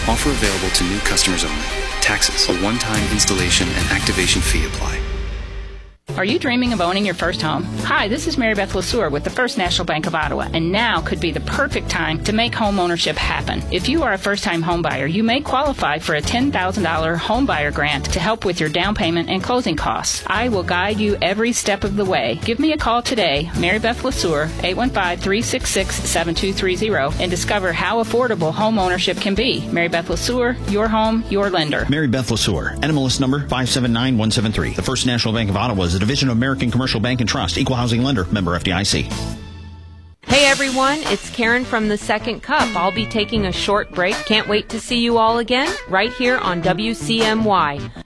Offer available to new customers only. Taxes, a one-time installation and activation fee apply. Are you dreaming of owning your first home? Hi, this is Mary Beth LeSueur with the First National Bank of Ottawa, and now could be the perfect time to make home ownership happen. If you are a first-time home buyer, you may qualify for a $10,000 home buyer grant to help with your down payment and closing costs. I will guide you every step of the way. Give me a call today, Mary Beth LeSueur, 815-366-7230, and discover how affordable home ownership can be. Mary Beth LeSueur, your home, your lender. Mary Beth LeSueur, NMLS number 579173. The First National Bank of Ottawa is a division of American Commercial Bank and Trust, equal housing lender, member FDIC. Hey everyone, it's Karen from The Second Cup. I'll be taking a short break. Can't wait to see you all again right here on WCMY.